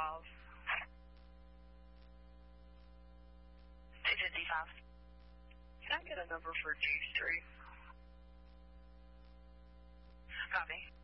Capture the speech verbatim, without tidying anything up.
fifty-five. two fifty-five. Can I get a number for G Street? Copy.